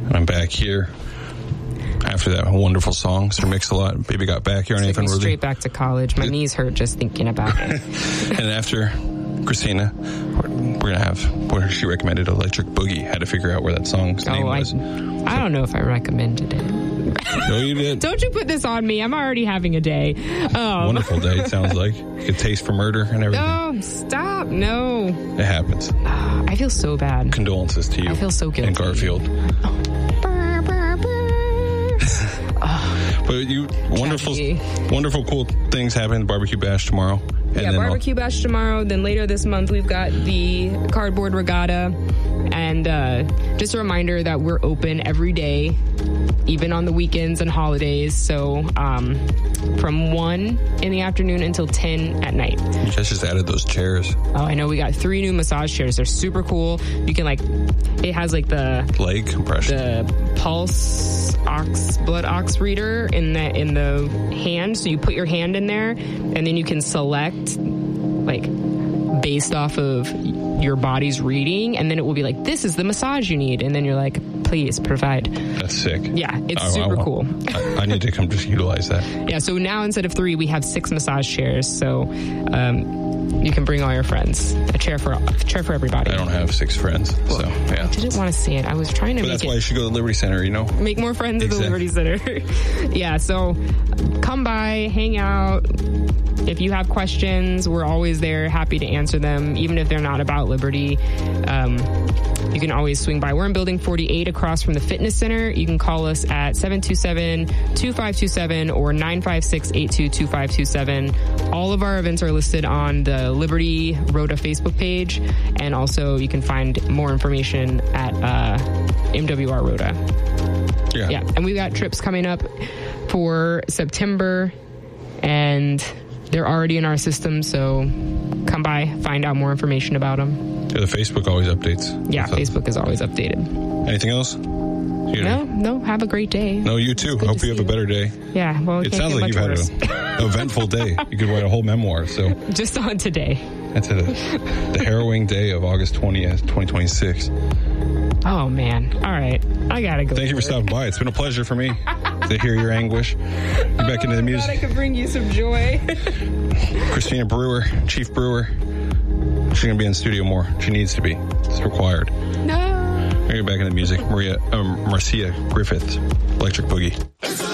And I'm back here after that wonderful song, Sir Mix-a-Lot. Baby Got Back here on Nathan Worthy. Straight back to college. My knees hurt just thinking about it. And after Christina, we're going to have where she recommended Electric Boogie. Had to figure out where that song's name was. I don't know if I recommended it. No, you did. Don't you put this on me. I'm already having a day. Wonderful day, it sounds like. Good taste for murder and everything. No, stop. No. It happens. I feel so bad. Condolences to you. I feel so guilty. And Garfield. But wonderful, cool things happen. Barbecue Bash tomorrow. And Barbecue Bash tomorrow. Then later this month, we've got the Cardboard Regatta. And just a reminder that we're open every day, even on the weekends and holidays. So from 1 in the afternoon until 10 at night. You guys just added those chairs. Oh, I know. We got 3 new massage chairs. They're super cool. You can it has the leg compression, the pulse blood ox reader in the hand. So you put your hand in there, and then you can select based off of your body's reading, and then it will be this is the massage you need, and then you're please provide. That's sick. Yeah, it's super cool. I need to come just utilize that. Yeah, so now instead of 3, we have 6 massage chairs, so you can bring all your friends. A chair for everybody. I don't have 6 friends, so yeah. I didn't want to say it. I was trying to But that's why you should go to the Liberty Center, Make more friends at the Liberty Center. Yeah, so come by, hang out. If you have questions, we're always there, happy to answer them, even if they're not about Liberty. You can always swing by. We're in Building 48 across from the Fitness Center. You can call us at 727-2527 or 956-822527. All of our events are listed on the Liberty Rota Facebook page, and also you can find more information at MWR Rota. Yeah, and we've got trips coming up for September, and they're already in our system, so come by, find out more information about them. Yeah, the Facebook always updates. Yeah, Facebook is always updated. Anything else? No, have a great day. No, you too. Hope you have a better day. Yeah, well, it sounds like you've had an eventful day. You could write a whole memoir. So just on today. That's the harrowing day of August 20th, 2026. Oh, man. All right. I got to go. Thank you for stopping by. It's been a pleasure for me to hear your anguish. Get back into the music. I thought I could bring you some joy. Christina Brewer, Chief Brewer. She's going to be in the studio more. She needs to be. It's required. No. We're going to get back into the music. Marcia Griffith, Electric Boogie.